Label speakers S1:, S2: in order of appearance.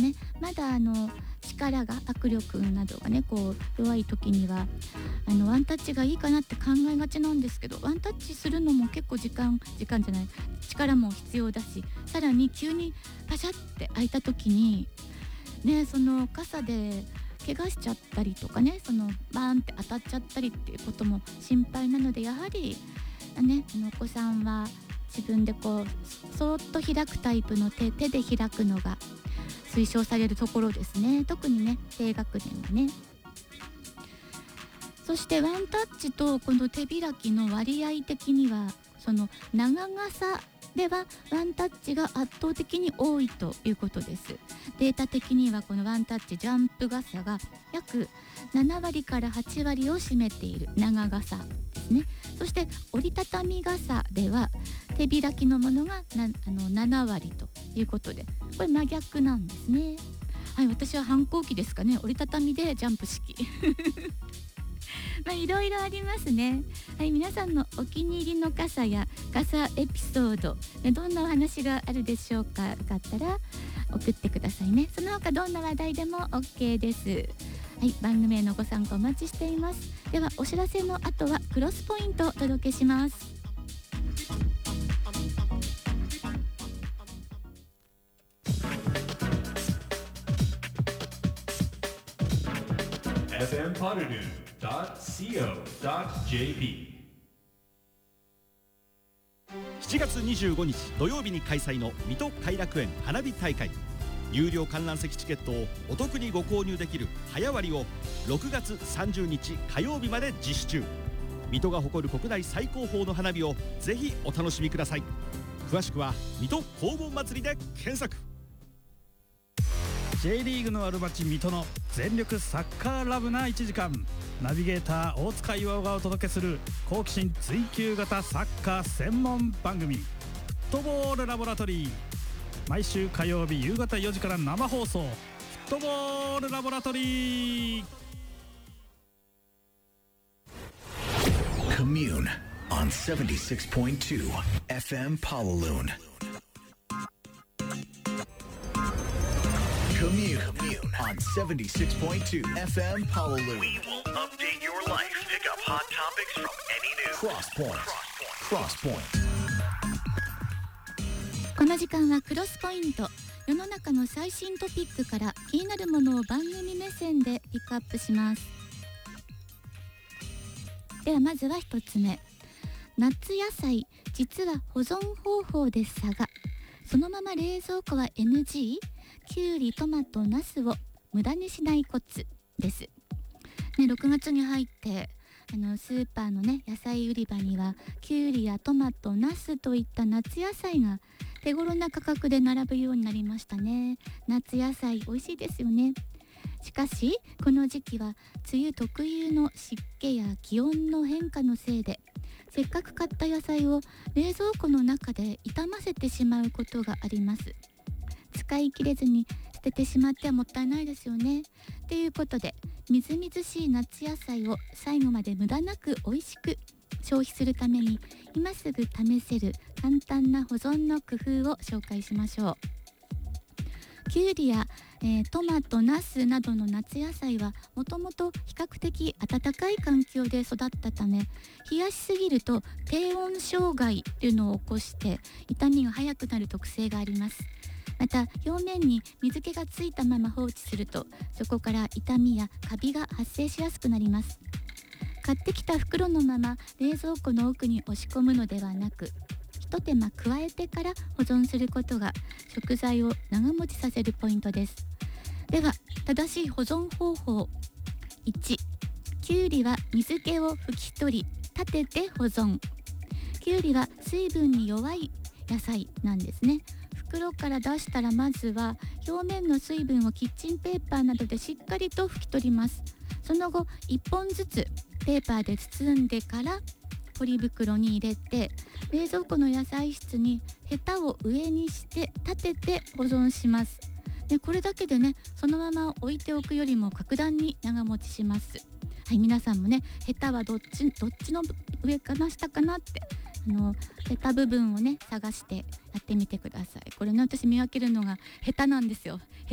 S1: ね、まだ力が握力などがねこう弱い時にはワンタッチがいいかなって考えがちなんですけど、ワンタッチするのも結構時間じゃない力も必要だし、さらに急にパシャって開いた時にね、その傘で怪我しちゃったりとかね、そのバーンって当たっちゃったりっていうことも心配なので、やはりねお子さんは自分でこうそーっと開くタイプの手で開くのが推奨されるところですね。特にね低学年はね。そしてワンタッチとこの手開きの割合的には、その長傘ではワンタッチが圧倒的に多いということです。データ的にはこのワンタッチジャンプ傘が約7割から8割を占めている長傘ですね。そして折りたたみ傘では手開きのものが7割ということで、これ真逆なんですね。はい、私は反抗期ですかね。折りたたみでジャンプ式いろいろありますね。はい、皆さんのお気に入りの傘や傘エピソード、どんなお話があるでしょうか。よかったら送ってくださいね。その他どんな話題でも OK です。はい、番組へのご参加お待ちしています。ではお知らせの後はクロスポイントをお届けします。
S2: fmpodderoo.co.jp
S3: 7月25日土曜日に開催の水戸偕楽園花火大会、有料観覧席チケットをお得にご購入できる早割を6月30日火曜日まで実施中。水戸が誇る国内最高峰の花火をぜひお楽しみください。詳しくは水戸黄金祭りで検索。
S4: J リーグのある町水戸の全力サッカーラブな1時間、ナビゲーター大塚岩尾がお届けする好奇心追求型サッカー専門番組、フットボールラボラトリー。毎週火曜日夕方4時から生放送、フットボールラボラトリー。
S5: Commune on 76.2 FM Pawaloon. Commune on 76.2 FM Pawaloon.
S6: We will update your life. Pick up hot topics from any news.
S5: Crosspoint.
S1: この時間はクロスポイント。世の中の最新トピックから気になるものを番組目線でピックアップします。ではまずは一つ目、夏野菜実は保存方法で差が、そのまま冷蔵庫は NG、 きゅうりトマトナスを無駄にしないコツです、ね、6月に入ってスーパーのね野菜売り場にはきゅうりやトマトナスといった夏野菜が手頃な価格で並ぶようになりましたね。夏野菜美味しいですよね。しかしこの時期は梅雨特有の湿気や気温の変化のせいで、せっかく買った野菜を冷蔵庫の中で傷ませてしまうことがあります。使い切れずに捨ててしまってはもったいないですよね。ということでみずみずしい夏野菜を最後まで無駄なく美味しく消費するために今すぐ試せる簡単な保存の工夫を紹介しましょう。きゅうりや、トマト、ナスなどの夏野菜はもともと比較的暖かい環境で育ったため、冷やしすぎると低温障害というのを起こして傷みが早くなる特性があります。また表面に水気がついたまま放置するとそこから傷みやカビが発生しやすくなります。買ってきた袋のまま冷蔵庫の奥に押し込むのではなく、一手間加えてから保存することが食材を長持ちさせるポイントです。では正しい保存方法。1、きゅうりは水気を拭き取り立てて保存。きゅうりは水分に弱い野菜なんですね。袋から出したらまずは表面の水分をキッチンペーパーなどでしっかりと拭き取ります。その後1本ずつペーパーで包んでからポリ袋に入れて冷蔵庫の野菜室にヘタを上にして立てて保存します。でこれだけでねそのまま置いておくよりも格段に長持ちします。はい、皆さんもねヘタはどっちの上かな下かなってヘタ部分をね探してやってみてください。これね私見分けるのが下手なんですよ。